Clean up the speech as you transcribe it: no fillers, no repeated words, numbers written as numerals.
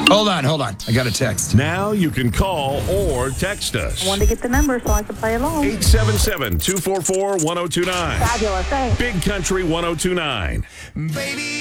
Hold on. I got a text. Now you can call or text us. I wanted to get the number so I could play along. 877-244-1029. Fabulous, thanks. Big Country 1029. Baby.